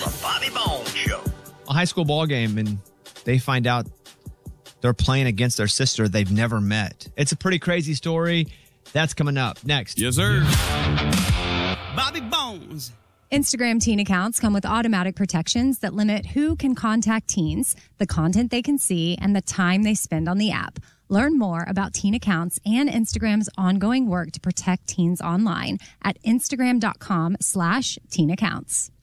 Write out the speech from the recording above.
The Bobby Bones Show. A high school ball game, and they find out they're playing against their sister they've never met. It's a pretty crazy story. That's coming up next. Yes, sir. Bobby Bones. Instagram teen accounts come with automatic protections that limit who can contact teens, the content they can see, and the time they spend on the app. Learn more about teen accounts and Instagram's ongoing work to protect teens online at Instagram.com/teen accounts.